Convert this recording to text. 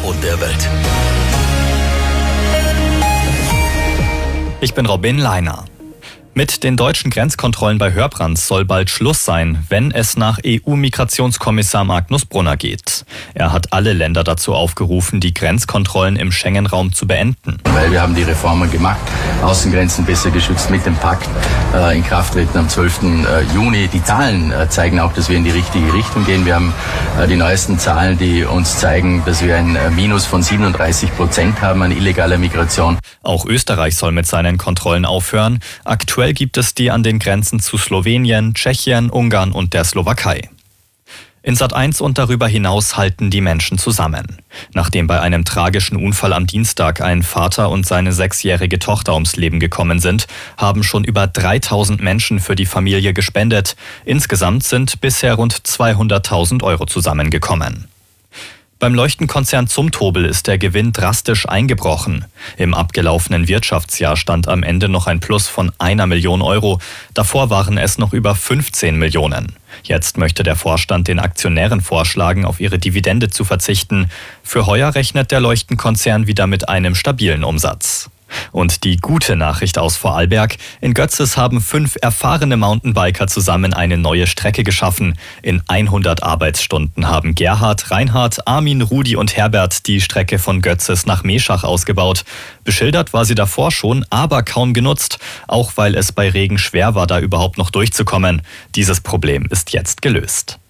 und der Welt. Ich bin Robin Leiner. Mit den deutschen Grenzkontrollen bei Hörbrands soll bald Schluss sein, wenn es nach EU-Migrationskommissar Magnus Brunner geht. Er hat alle Länder dazu aufgerufen, die Grenzkontrollen im Schengen-Raum zu beenden. Weil wir haben die Reformen gemacht, Außengrenzen besser geschützt mit dem Pakt, in Kraft treten am 12. Juni. Die Zahlen zeigen auch, dass wir in die richtige Richtung gehen. Wir haben die neuesten Zahlen, die uns zeigen, dass wir ein Minus von 37% haben an illegaler Migration. Auch Österreich soll mit seinen Kontrollen aufhören. Aktuell gibt es die an den Grenzen zu Slowenien, Tschechien, Ungarn und der Slowakei. In Sat.1 und darüber hinaus halten die Menschen zusammen. Nachdem bei einem tragischen Unfall am Dienstag ein Vater und seine 6-jährige Tochter ums Leben gekommen sind, haben schon über 3000 Menschen für die Familie gespendet. Insgesamt sind bisher rund 200.000 Euro zusammengekommen. Beim Leuchtenkonzern Zumtobel ist der Gewinn drastisch eingebrochen. Im abgelaufenen Wirtschaftsjahr stand am Ende noch ein Plus von 1 Million Euro. Davor waren es noch über 15 Millionen. Jetzt möchte der Vorstand den Aktionären vorschlagen, auf ihre Dividende zu verzichten. Für heuer rechnet der Leuchtenkonzern wieder mit einem stabilen Umsatz. Und die gute Nachricht aus Vorarlberg: In Götzes haben 5 erfahrene Mountainbiker zusammen eine neue Strecke geschaffen. In 100 Arbeitsstunden haben Gerhard, Reinhard, Armin, Rudi und Herbert die Strecke von Götzes nach Meschach ausgebaut. Beschildert war sie davor schon, aber kaum genutzt, auch weil es bei Regen schwer war, da überhaupt noch durchzukommen. Dieses Problem ist jetzt gelöst.